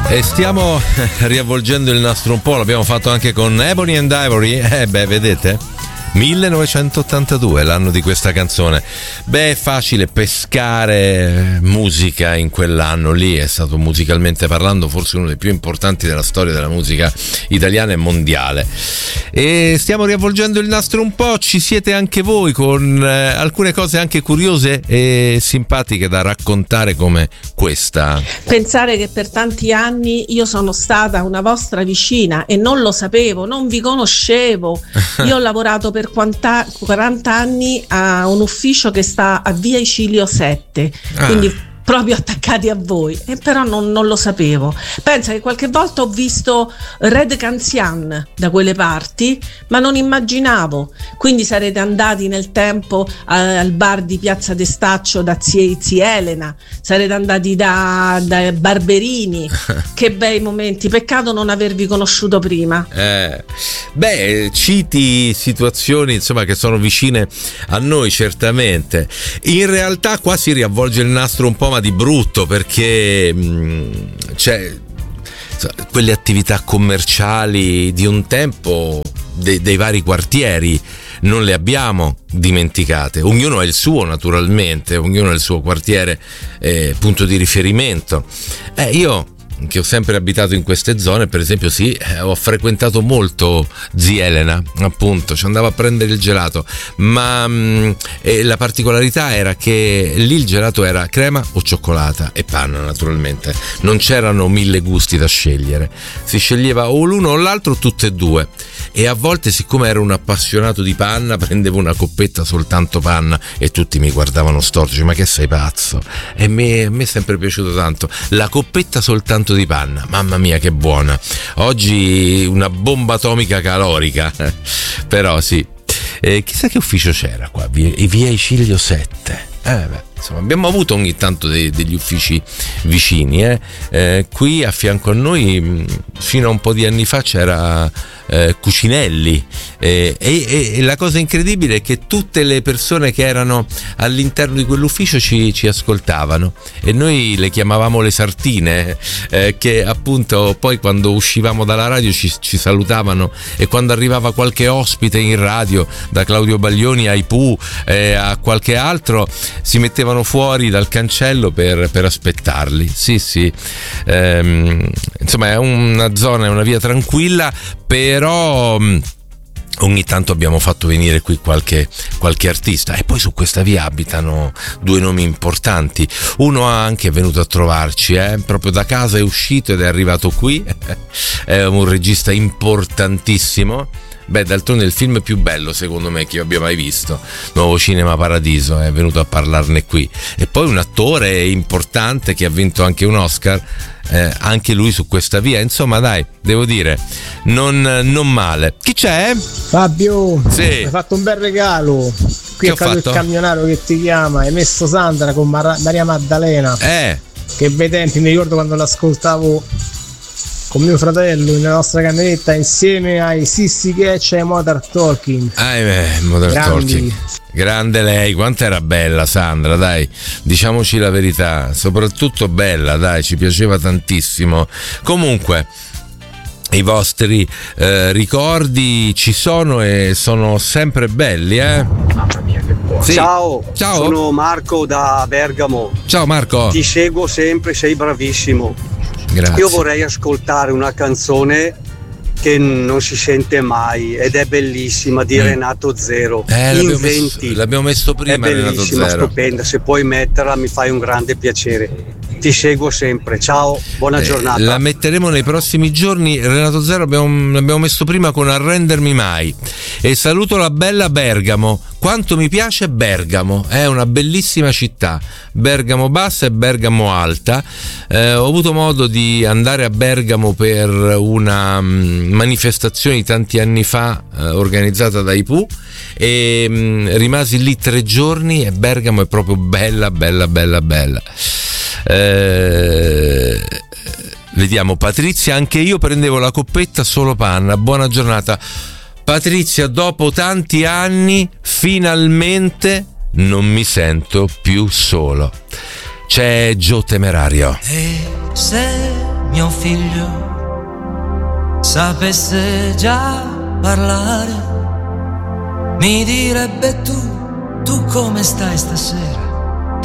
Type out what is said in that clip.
E stiamo riavvolgendo il nastro un po', l'abbiamo fatto anche con Ebony and Ivory. Vedete? 1982, l'anno di questa canzone. È facile pescare musica in quell'anno lì, è stato musicalmente parlando forse uno dei più importanti della storia della musica italiana e mondiale. E stiamo riavvolgendo il nastro un po', ci siete anche voi con alcune cose anche curiose e simpatiche da raccontare come questa. Pensare che per tanti anni io sono stata una vostra vicina e non lo sapevo, non vi conoscevo. Io ho lavorato per 40 anni a un ufficio che sta a via Icilio 7, quindi proprio attaccati a voi, e però non lo sapevo. Pensa che qualche volta ho visto Red Canzian da quelle parti, ma non immaginavo. Quindi sarete andati nel tempo al bar di Piazza Testaccio da zia Elena, sarete andati da Barberini. Che bei momenti, peccato non avervi conosciuto prima. Citi situazioni insomma che sono vicine a noi, certamente. In realtà qua si riavvolge il nastro un po', ma di brutto, perché c'è quelle attività commerciali di un tempo dei vari quartieri non le abbiamo dimenticate. Ognuno ha il suo, naturalmente, ognuno ha il suo quartiere punto di riferimento. Io che ho sempre abitato in queste zone, per esempio, ho frequentato molto zia Elena, appunto, ci andavo a prendere il gelato, ma la particolarità era che lì il gelato era crema o cioccolata e panna, naturalmente, non c'erano 1000 gusti da scegliere, si sceglieva o l'uno o l'altro, tutte e due. E a volte, siccome ero un appassionato di panna, prendevo una coppetta soltanto panna e tutti mi guardavano storti, ma che sei pazzo? E a me è sempre piaciuto tanto la coppetta soltanto di panna, mamma mia che buona. Oggi una bomba atomica calorica, però sì. Chissà che ufficio c'era qua, via Icilio 7. Insomma, abbiamo avuto ogni tanto degli uffici vicini. Qui a fianco a noi fino a un po' di anni fa c'era Cucinelli, e la cosa incredibile è che tutte le persone che erano all'interno di quell'ufficio ci ascoltavano, e noi le chiamavamo le sartine, che appunto poi quando uscivamo dalla radio ci salutavano, e quando arrivava qualche ospite in radio, da Claudio Baglioni ai Pooh, a qualche altro, si mettevano fuori dal cancello per aspettarli. Sì. Insomma, è una zona, è una via tranquilla, però ogni tanto abbiamo fatto venire qui qualche artista, e poi su questa via abitano due nomi importanti. Uno anche è venuto a trovarci, proprio da casa è uscito ed è arrivato qui. È un regista importantissimo. D'altronde il film più bello secondo me che io abbia mai visto, Nuovo Cinema Paradiso, è venuto a parlarne qui. E poi un attore importante che ha vinto anche un Oscar, anche lui su questa via. Insomma, dai, devo dire, non male. Chi c'è? Fabio, sì. Hai fatto un bel regalo. Qui è caso il camionaro che ti chiama, hai messo Sandra con Maria Maddalena. Che bei tempi, mi ricordo quando l'ascoltavo con mio fratello nella nostra camionetta insieme ai Sissi Catch e ai Modern Talking. Modern Talking. Grande lei, quanto era bella Sandra, dai, diciamoci la verità, soprattutto bella, dai, ci piaceva tantissimo. Comunque i vostri ricordi ci sono e sono sempre belli, Mamma mia che buono. Sì. Ciao, sono Marco da Bergamo. Ciao Marco. Ti seguo sempre, sei bravissimo. Grazie. Io vorrei ascoltare una canzone che non si sente mai ed è bellissima, di Renato Zero. Inventi. L'abbiamo messo prima. È bellissima, stupenda. Se puoi metterla mi fai un grande piacere. Ti seguo sempre, ciao, buona giornata. La metteremo nei prossimi giorni. Renato Zero l'abbiamo messo prima con Arrendermi Mai. E saluto la bella Bergamo. Quanto mi piace Bergamo, è una bellissima città, Bergamo Bassa e Bergamo Alta. Ho avuto modo di andare a Bergamo per una manifestazione tanti anni fa organizzata dai Pooh, e rimasi lì 3 giorni, e Bergamo è proprio bella. Vediamo, Patrizia, anche io prendevo la coppetta solo panna. Buona giornata Patrizia, dopo tanti anni finalmente non mi sento più solo. C'è Gio Temerario. E se mio figlio sapesse già parlare, mi direbbe tu come stai stasera?